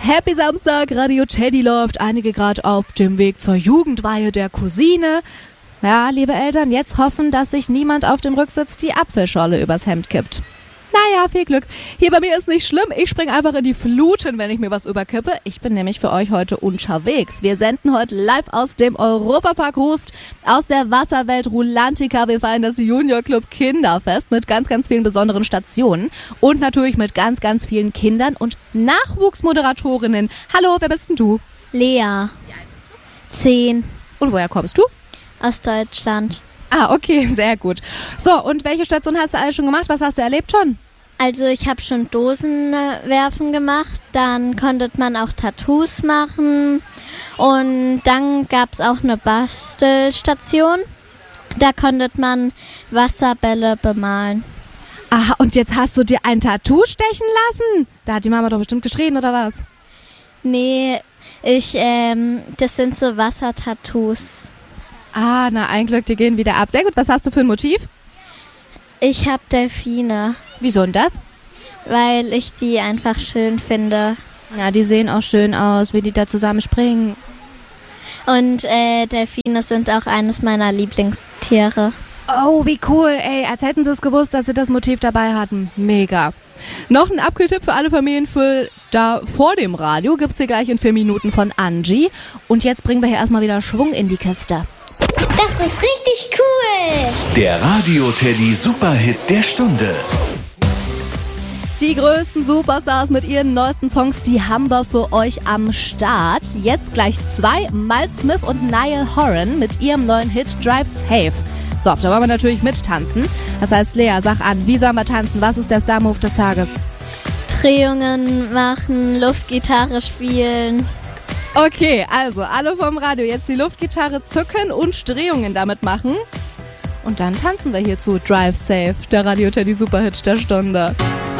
Happy Samstag, Radio Teddy läuft. Einige gerade auf dem Weg zur Jugendweihe der Cousine. Ja, liebe Eltern, jetzt hoffen, dass sich niemand auf dem Rücksitz die Apfelschorle übers Hemd kippt. Naja, viel Glück. Hier bei mir ist nicht schlimm. Ich springe einfach in die Fluten, wenn ich mir was überkippe. Ich bin nämlich für euch heute unterwegs. Wir senden heute live aus dem Europapark Rust, aus der Wasserwelt Rulantica. Wir feiern das Junior Club Kinderfest mit ganz, ganz vielen besonderen Stationen und natürlich mit ganz, ganz vielen Kindern und Nachwuchsmoderatorinnen. Hallo, wer bist denn du? Lea. 10. Und woher kommst du? Aus Deutschland. Ah, okay, sehr gut. So, und welche Station hast du alles schon gemacht? Was hast du erlebt schon? Also ich habe schon Dosenwerfen gemacht, dann konnte man auch Tattoos machen und dann gab es auch eine Bastelstation, da konnte man Wasserbälle bemalen. Ah, und jetzt hast du dir ein Tattoo stechen lassen? Da hat die Mama doch bestimmt geschrien, oder was? Nee, das sind so Wassertattoos. Ah, na, ein Glück, die gehen wieder ab. Sehr gut, was hast du für ein Motiv? Ich habe Delfine. Wieso denn das? Weil ich die einfach schön finde. Ja, die sehen auch schön aus, wie die da zusammen springen. Und Delfine sind auch eines meiner Lieblingstiere. Oh, wie cool, ey, als hätten sie es gewusst, dass sie das Motiv dabei hatten. Mega. Noch ein Abkühltipp für alle Familien für da vor dem Radio gibt's hier gleich in 4 Minuten von Angie. Und jetzt bringen wir hier erstmal wieder Schwung in die Kiste. Das ist richtig cool. Der Radio Teddy Superhit der Stunde. Die größten Superstars mit ihren neuesten Songs, die haben wir für euch am Start. Jetzt gleich 2, Miles Smith und Niall Horan mit ihrem neuen Hit Drive Safe. So, da wollen wir natürlich mittanzen. Das heißt, Lea, sag an, wie sollen wir tanzen? Was ist der Star-Move des Tages? Drehungen machen, Luftgitarre spielen. Okay, also alle vom Radio jetzt die Luftgitarre zücken und Drehungen damit machen. Und dann tanzen wir hier zu Drive Safe, der Radio Teddy Superhit der Stunde.